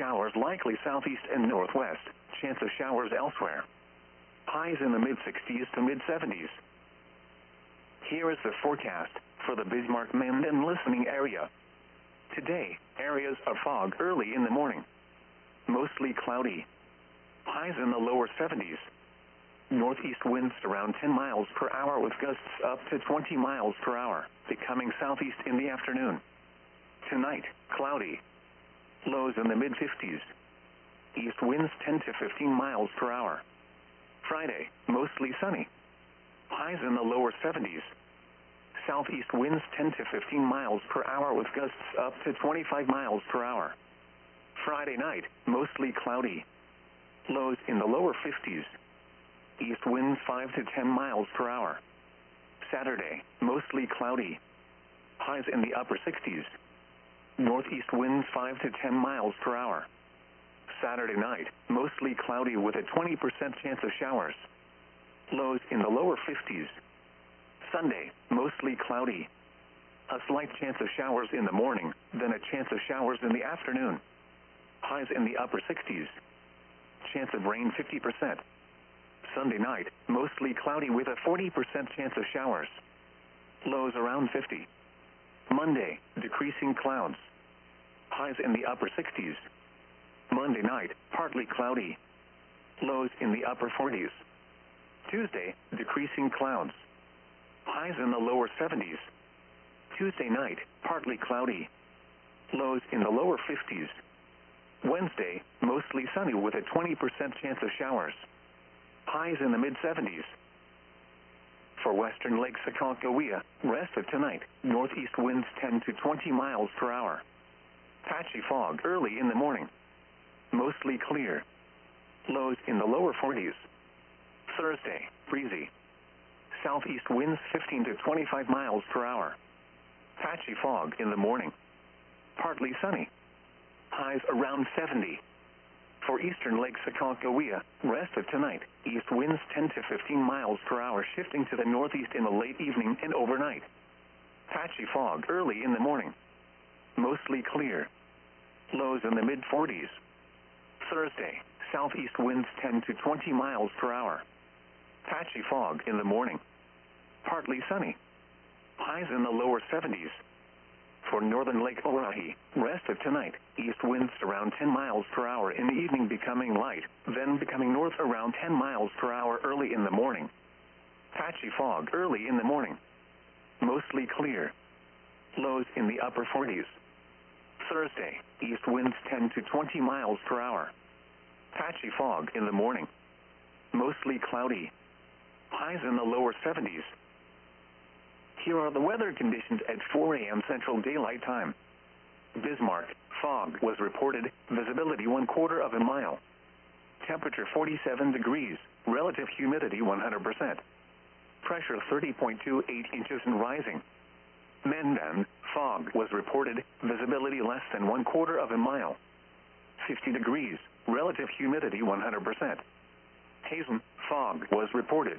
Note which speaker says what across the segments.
Speaker 1: showers likely southeast and northwest. Chance of showers elsewhere. Highs in the mid-60s to mid-70s. Here is the forecast for the Bismarck-Menden listening area. Today, areas of fog early in the morning. Mostly cloudy. Highs in the lower 70s. Northeast winds around 10 miles per hour with gusts up to 20 miles per hour, becoming southeast in the afternoon. Tonight, cloudy. Lows in the mid-50s. East winds 10 to 15 miles per hour. Friday, mostly sunny. Highs in the lower 70s. Southeast winds 10 to 15 miles per hour with gusts up to 25 miles per hour. Friday night, mostly cloudy. Lows in the lower 50s. East winds 5 to 10 miles per hour. Saturday, mostly cloudy. Highs in the upper 60s. Northeast winds 5 to 10 miles per hour. Saturday night, mostly cloudy with a 20% chance of showers. Lows in the lower 50s. Sunday, mostly cloudy. A slight chance of showers in the morning, then a chance of showers in the afternoon. Highs in the upper 60s. Chance of rain 50%. Sunday night, mostly cloudy with a 40% chance of showers. Lows around 50. Monday, decreasing clouds. Highs in the upper 60s. Monday night, partly cloudy. Lows in the upper 40s. Tuesday, decreasing clouds. Highs in the lower 70s. Tuesday night, partly cloudy. Lows in the lower 50s. Wednesday, mostly sunny with a 20% chance of showers. Highs in the mid-70s. For western Lake Sakakawea, rest of tonight, northeast winds 10 to 20 miles per hour. Patchy fog early in the morning. Mostly clear. Lows in the lower 40s. Thursday, breezy. Southeast winds 15 to 25 miles per hour. Patchy fog in the morning. Partly sunny. Highs around 70. For eastern Lake Sakakawea, rest of tonight, east winds 10 to 15 miles per hour shifting to the northeast in the late evening and overnight. Patchy fog early in the morning. Mostly clear. Lows in the mid-40s. Thursday, southeast winds 10 to 20 miles per hour. Patchy fog in the morning. Partly sunny. Highs in the lower 70s. For northern Lake Oahe, rest of tonight, east winds around 10 miles per hour in the evening becoming light, then becoming north around 10 miles per hour early in the morning. Patchy fog early in the morning. Mostly clear. Lows in the upper 40s. Thursday, east winds 10 to 20 miles per hour. Patchy fog in the morning. Mostly cloudy. Highs in the lower 70s. Here are the weather conditions at 4 a.m. Central Daylight Time. Bismarck, fog was reported, visibility 1/4 of a mile. Temperature 47 degrees, relative humidity 100%. Pressure 30.28 inches and rising. Menden, fog was reported, visibility less than 1/4 of a mile. 50 degrees, relative humidity 100%. Hazen, fog was reported.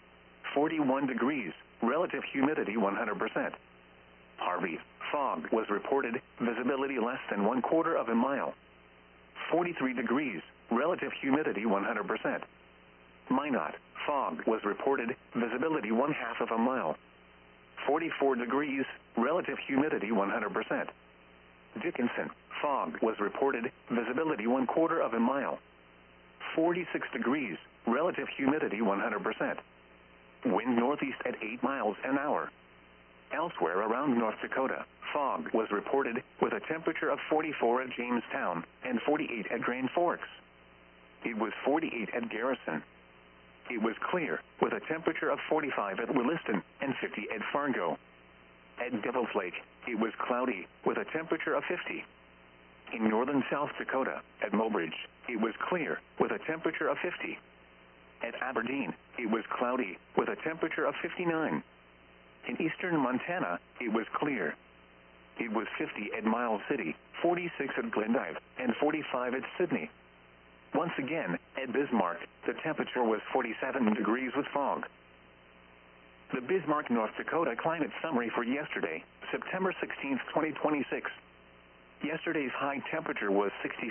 Speaker 1: 41 degrees, relative humidity 100%. Harvey, fog was reported, visibility less than 1/4 of a mile. 43 degrees, relative humidity 100%. Minot, fog was reported, visibility 1/2 of a mile. 44 degrees, relative humidity 100%. Dickinson, fog was reported, visibility 1/4 of a mile. 46 degrees, relative humidity 100%. Wind northeast at 8 miles an hour. Elsewhere around North Dakota, fog was reported with a temperature of 44 at Jamestown and 48 at Grand Forks. It was 48 at Garrison. It was clear with a temperature of 45 at Williston and 50 at Fargo. At Devil's Lake, it was cloudy with a temperature of 50. In northern South Dakota, at Mobridge, it was clear with a temperature of 50. At Aberdeen, it was cloudy with a temperature of 59. In eastern Montana, it was clear. It was 50 at Miles City, 46 at Glendive, and 45 at Sydney. Once again, at Bismarck, the temperature was 47 degrees with fog. The Bismarck, North Dakota climate summary for yesterday, September 16, 2026. Yesterday's high temperature was 66